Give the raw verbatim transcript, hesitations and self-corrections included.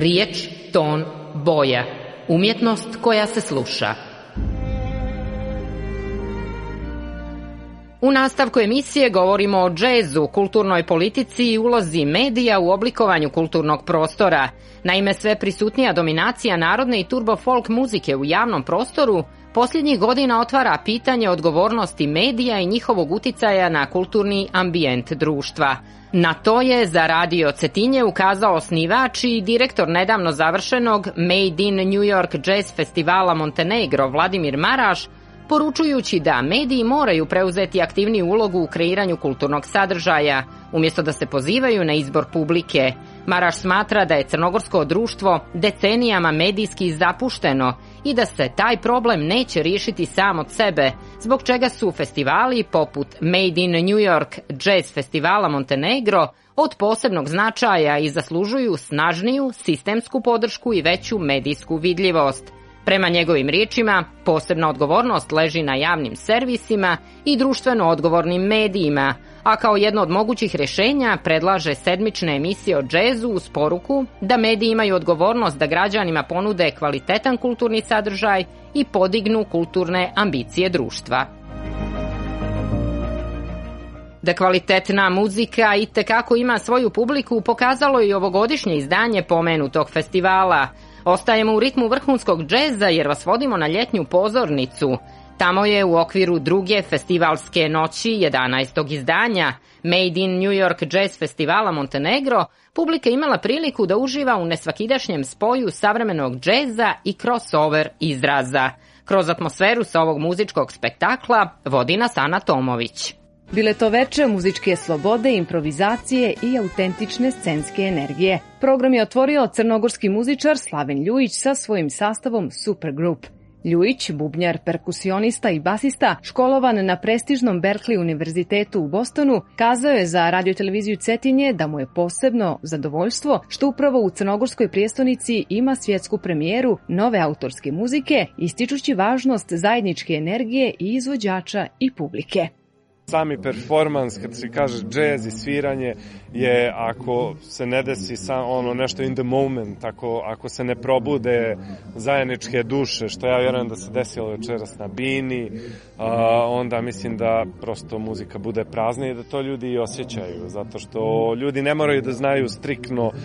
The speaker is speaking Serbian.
riječ, ton, boja. Umjetnost koja se sluša. U nastavku emisije govorimo o džezu, kulturnoj politici i ulozi medija u oblikovanju kulturnog prostora. Naime, sve prisutnija dominacija narodne i turbo folk muzike u javnom prostoru posljednjih godina otvara pitanje odgovornosti medija i njihovog uticaja na kulturni ambijent društva. Na to je za Radio Cetinje ukazao osnivač i direktor nedavno završenog Made in New York Jazz Festivala Montenegro Vladimir Maraš, poručujući da mediji moraju preuzeti aktivniju ulogu u kreiranju kulturnog sadržaja, umjesto da se pozivaju na izbor publike. Maraš smatra da je crnogorsko društvo decenijama medijski zapušteno i da se taj problem neće riješiti sam od sebe, zbog čega su festivali poput Made in New York Jazz Festivala Montenegro od posebnog značaja i zaslužuju snažniju sistemsku podršku i veću medijsku vidljivost. Prema njegovim riječima, posebna odgovornost leži na javnim servisima i društveno odgovornim medijima, a kao jedno od mogućih rješenja predlaže sedmične emisije o džezu uz poruku da mediji imaju odgovornost da građanima ponude kvalitetan kulturni sadržaj i podignu kulturne ambicije društva. Da kvalitetna muzika itekako ima svoju publiku pokazalo je i ovogodišnje izdanje pomenutog festivala. Ostajemo u ritmu vrhunskog džeza jer vas vodimo na ljetnju pozornicu. Tamo je u okviru druge festivalske noći jedanaestog izdanja Made in New York Jazz Festivala Montenegro publika imala priliku da uživa u nesvakidašnjem spoju savremenog džeza i crossover izraza. Kroz atmosferu sa ovog muzičkog spektakla vodi nas Ana Tomović. Bile to veče muzičke slobode, improvizacije i autentične scenske energije. Program je otvorio crnogorski muzičar Slaven Ljujić sa svojim sastavom Supergroup. Ljujić, bubnjar, perkusionista i basista, školovan na prestižnom Berkeley univerzitetu u Bostonu, kazao je za radioteleviziju Cetinje da mu je posebno zadovoljstvo što upravo u crnogorskoj prijestolnici ima svjetsku premijeru nove autorske muzike, ističući važnost zajedničke energije i izvođača i publike. Sami performans, kad se kaže džez i sviranje, je ako se ne desi sam, ono nešto in the moment, ako, ako se ne probude zajedničke duše, što ja vjerujem da se desilo večeras na Bini, a, onda mislim da prosto muzika bude prazna i da to ljudi i osjećaju, zato što ljudi ne moraju da znaju striktno